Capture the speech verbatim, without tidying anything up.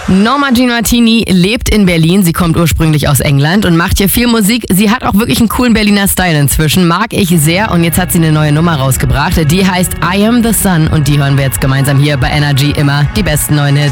Norma Jean Martini lebt in Berlin. Sie kommt ursprünglich aus England und macht hier viel Musik. Sie hat auch wirklich einen coolen Berliner Style inzwischen. Mag ich sehr. Und jetzt hat sie eine neue Nummer rausgebracht. Die heißt I Am The Sun. Und die hören wir jetzt gemeinsam hier bei Energy. Immer die besten neuen Hits.